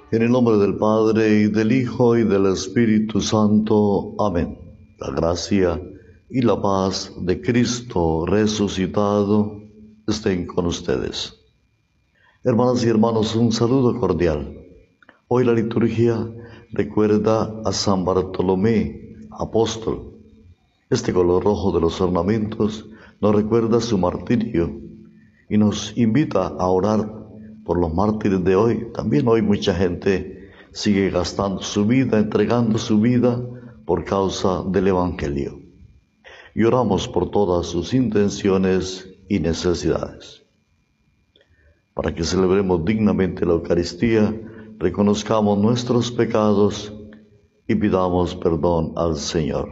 En el nombre del Padre, y del Hijo, y del Espíritu Santo. Amén. La gracia y la paz de Cristo resucitado estén con ustedes. Hermanas y hermanos, un saludo cordial. Hoy la liturgia recuerda a San Bartolomé, apóstol. Este color rojo de los ornamentos nos recuerda su martirio y nos invita a orar por los mártires de hoy. También hoy mucha gente sigue gastando su vida, entregando su vida por causa del Evangelio. Y oramos por todas sus intenciones y necesidades. Para que celebremos dignamente la Eucaristía, reconozcamos nuestros pecados y pidamos perdón al Señor.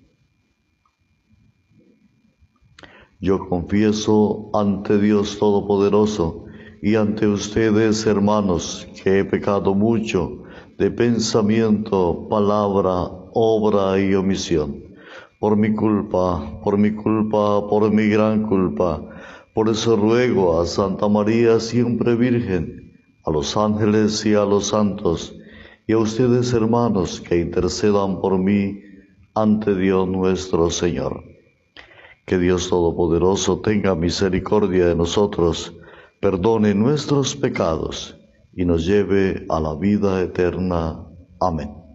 Yo confieso ante Dios Todopoderoso y ante ustedes, hermanos, que he pecado mucho de pensamiento, palabra, obra y omisión. Por mi culpa, por mi gran culpa. Por eso ruego a Santa María, siempre Virgen, a los ángeles y a los santos, y a ustedes, hermanos, que intercedan por mí ante Dios nuestro Señor. Que Dios Todopoderoso tenga misericordia de nosotros, perdone nuestros pecados y nos lleve a la vida eterna. Amén.